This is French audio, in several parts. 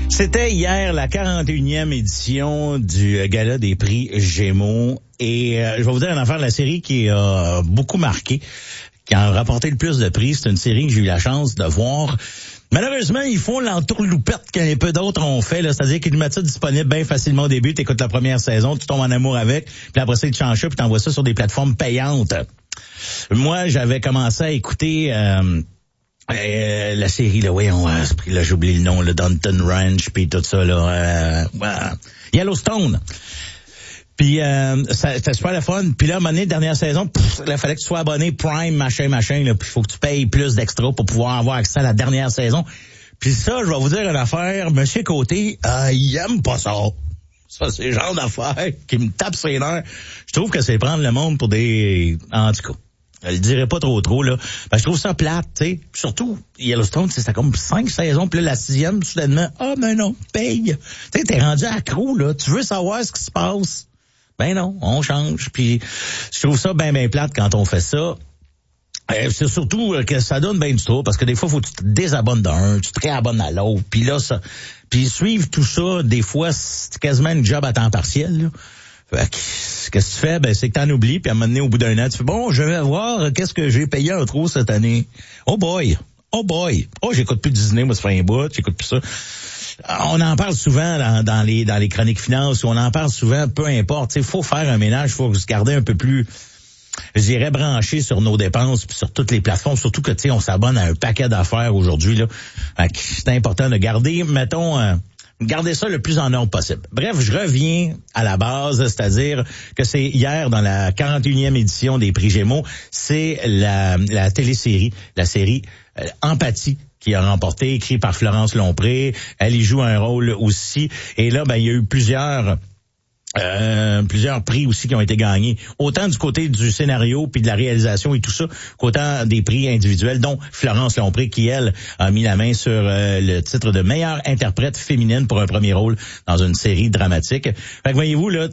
C'était hier la 41e édition du Gala des prix Gémeaux. Et je vais vous dire une affaire, la série qui a beaucoup marqué, qui a rapporté le plus de prix, c'est une série que j'ai eu la chance de voir. Malheureusement, ils font l'entourloupette qu'un peu d'autres ont fait, là. C'est-à-dire qu'ils nous mettent ça disponible bien facilement au début. Tu écoutes la première saison, tu tombes en amour avec, puis après ça, ils te changent ça, puis t'envoies ça sur des plateformes payantes. Moi, j'avais commencé à écouter la série, là, voyons, là, j'ai oublié le nom, le Downton Ranch, puis tout ça, là, Yellowstone. Puis c'était super le fun. Puis là, à un moment donné, dernière saison, il fallait que tu sois abonné Prime, machin, là. Puis il faut que tu payes plus d'extra pour pouvoir avoir accès à la dernière saison. Puis ça, je vais vous dire une affaire, Monsieur Côté, il aime pas ça. Ça, c'est le genre d'affaire qui me tape ses nerfs. Je trouve que c'est prendre le monde pour des... En tout cas, je le dirais pas trop, là. Ben, je trouve ça plate, tu sais. Surtout, Yellowstone, c'était comme 5 saisons, puis là, la 6e, soudainement, mais non, paye. Tu sais, t'es rendu accro, là. Tu veux savoir ce qui se passe. Ben non, on change. Puis je trouve ça bien plate quand on fait ça. C'est surtout que ça donne bien du trouble, parce que des fois, faut que tu te désabonnes d'un, tu te réabonnes à l'autre. Puis là, ça... Puis suivre tout ça, des fois, c'est quasiment une job à temps partiel, là. Qu'est-ce que tu fais? Ben, c'est que t'en oublies, puis à un moment donné, au bout d'un an, tu fais, bon, je vais voir qu'est-ce que j'ai payé en trop cette année. Oh boy! Oh, j'écoute plus Disney, moi, ça fait un bout, j'écoute plus ça. On en parle souvent dans les chroniques finances, on en parle souvent, peu importe. Il faut faire un ménage, il faut se garder un peu plus, je dirais, branché sur nos dépenses puis sur toutes les plateformes, surtout que, tu sais, on s'abonne à un paquet d'affaires aujourd'hui, là. C'est important de garder, garder ça le plus en ordre possible. Bref, je reviens à la base, c'est-à-dire que c'est hier, dans la 41e édition des prix Gémeaux, c'est la télésérie, la série Empathie, qui a remporté, écrit par Florence Lompré. Elle y joue un rôle aussi. Et là, il y a eu plusieurs prix aussi qui ont été gagnés, autant du côté du scénario puis de la réalisation et tout ça, qu'autant des prix individuels, dont Florence Lompré, qui, elle, a mis la main sur le titre de meilleure interprète féminine pour un premier rôle dans une série dramatique. Fait que voyez-vous, là,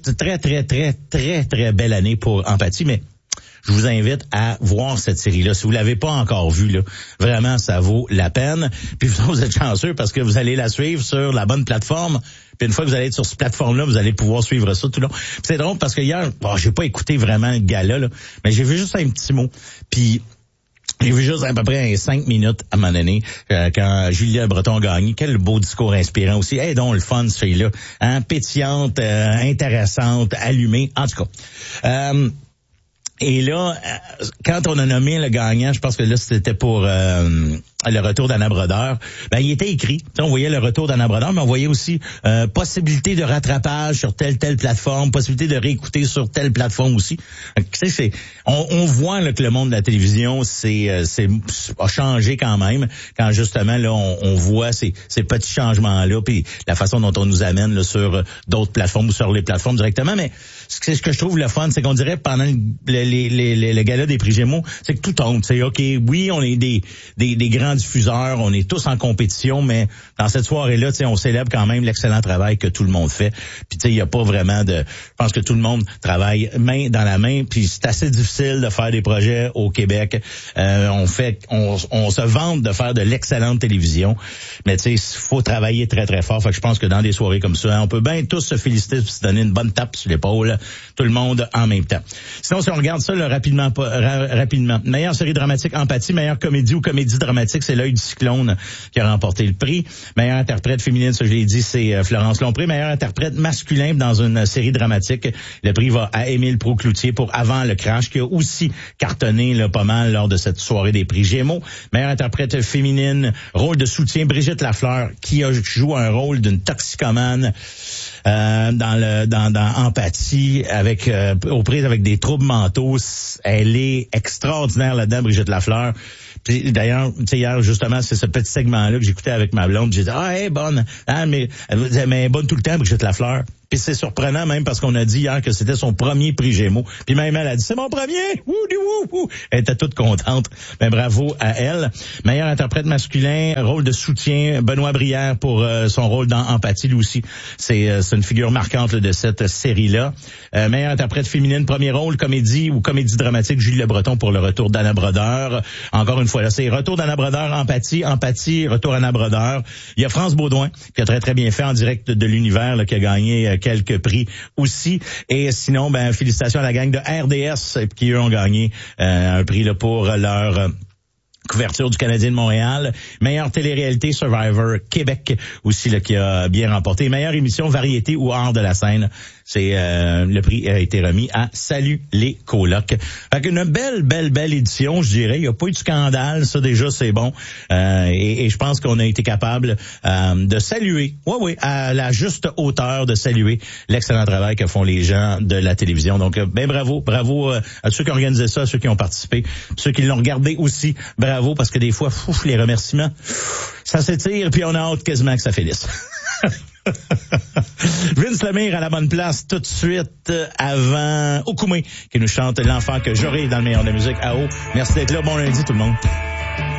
très belle année pour Empathie, mais je vous invite à voir cette série-là. Si vous l'avez pas encore vue, là, vraiment, ça vaut la peine. Puis vous êtes chanceux parce que vous allez la suivre sur la bonne plateforme. Puis une fois que vous allez être sur cette plateforme-là, vous allez pouvoir suivre ça tout le long. Puis c'est drôle parce que hier, j'ai pas écouté vraiment le gala, là, mais j'ai vu juste un petit mot. Puis j'ai vu juste à peu près 5 minutes à un moment donné, quand Julia Breton a gagné. Quel beau discours inspirant aussi. Donc le fun, ce fille-là. Hein, pétillante, intéressante, allumée. En tout cas. Et là, quand on a nommé le gagnant, je pense que là, c'était pour le retour d'Anna Brodeur, il était écrit. T'sais, on voyait le retour d'Anna Brodeur, mais on voyait aussi possibilité de rattrapage sur telle plateforme, possibilité de réécouter sur telle plateforme aussi. On voit là, que le monde de la télévision a changé quand même, quand justement là on voit ces petits changements-là, puis la façon dont on nous amène là, sur d'autres plateformes ou sur les plateformes directement. Mais ce que je trouve le fun, c'est qu'on dirait pendant le gala des prix Gémeaux, c'est que tout tombe. C'est OK, oui, on est des grands diffuseurs, on est tous en compétition, mais dans cette soirée-là, on célèbre quand même l'excellent travail que tout le monde fait. Puis il y a pas vraiment je pense que tout le monde travaille main dans la main, puis c'est assez difficile de faire des projets au Québec. On se vante de faire de l'excellente télévision, mais il faut travailler très fort. Fait que je pense que dans des soirées comme ça, on peut bien tous se féliciter, se donner une bonne tape sur l'épaule, tout le monde en même temps. Sinon, si on regarde ça là, rapidement, meilleure série dramatique Empathie, meilleure comédie ou comédie dramatique, c'est L'œil du cyclone qui a remporté le prix. Meilleure interprète féminine, ça je l'ai dit, c'est Florence Lompré. Meilleur interprète masculin dans une série dramatique, le prix va à Émile Proucloutier pour Avant le crash, qui a aussi cartonné là, pas mal lors de cette soirée des prix Gémeaux. Meilleure interprète féminine, rôle de soutien, Brigitte Lafleur, qui joue un rôle d'une toxicomane dans Empathie, avec aux prises avec des troubles mentaux. Elle est extraordinaire là-dedans, Brigitte Lafleur. Puis d'ailleurs, hier, justement, c'est ce petit segment-là que j'écoutais avec ma blonde. J'ai dit, elle est bonne. Mais elle est bonne tout le temps, Brigitte Lafleur. Puis c'est surprenant même parce qu'on a dit hier que c'était son premier prix Gémeaux. Puis même elle a dit, c'est mon premier! Wouh! Elle était toute contente. Ben bravo à elle. Meilleur interprète masculin, rôle de soutien, Benoît Brière pour son rôle dans Empathie, lui aussi. C'est une figure marquante là, de cette série-là. Meilleure interprète féminine, premier rôle, comédie ou comédie dramatique, Julie Le Breton pour le retour d'Anna Brodeur. Encore une fois, là, c'est retour d'Anna Brodeur, Empathie, retour Anna Brodeur. Il y a France Baudouin, qui a très très bien fait en direct de l'univers, là, qui a gagné quelques prix aussi. Et sinon, ben félicitations à la gang de RDS qui eux ont gagné un prix là, pour leur couverture du Canadien de Montréal. Meilleure télé-réalité Survivor Québec aussi là, qui a bien remporté. Meilleure émission variété ou art de la scène. C'est le prix a été remis à Salut les colocs. Fait qu'une belle édition, je dirais. Il n'y a pas eu de scandale, ça déjà c'est bon. Et je pense qu'on a été capable de saluer, à la juste hauteur de saluer l'excellent travail que font les gens de la télévision. Donc ben bravo à ceux qui ont organisé ça, à ceux qui ont participé, ceux qui l'ont regardé aussi. Bravo parce que des fois, les remerciements, ça s'étire puis on a hâte quasiment que ça finisse. Vince Lemire à la bonne place tout de suite avant Okoumé qui nous chante L'enfant que j'aurai dans le meilleur de la musique à haut. Merci d'être là. Bon lundi tout le monde.